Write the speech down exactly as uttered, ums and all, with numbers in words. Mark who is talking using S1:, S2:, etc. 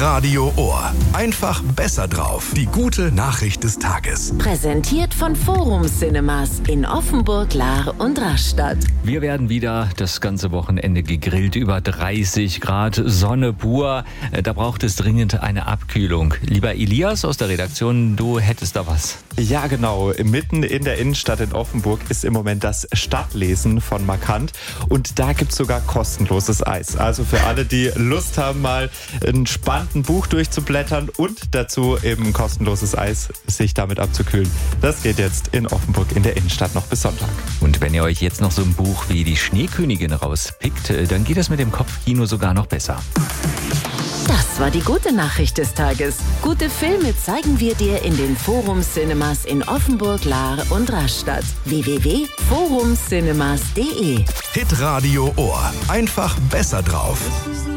S1: Hitradio Ohr. Einfach besser drauf. Die gute Nachricht des Tages.
S2: Präsentiert von Forum Cinemas in Offenburg, Lahr und Rastatt.
S3: Wir werden wieder das ganze Wochenende gegrillt. Über dreißig Grad, Sonne pur. Da braucht es dringend eine Abkühlung. Lieber Elias aus der Redaktion, du hättest da was.
S4: Ja, genau. Mitten in der Innenstadt in Offenburg ist im Moment das Stadtlesen von Markant. Und da gibt es sogar kostenloses Eis. Also für alle, die Lust haben, mal ein spannendes Buch durchzublättern und dazu eben kostenloses Eis, sich damit abzukühlen. Das geht jetzt in Offenburg in der Innenstadt noch bis Sonntag.
S3: Und wenn ihr euch jetzt noch so ein Buch wie Die Schneekönigin rauspickt, dann geht es mit dem Kopfkino sogar noch besser.
S2: Das war die gute Nachricht des Tages. Gute Filme zeigen wir dir in den Forum Cinemas in Offenburg, Lahr und Rastatt. w w w punkt forum cinemas punkt d e
S1: Hitradio Ohr. Einfach besser drauf.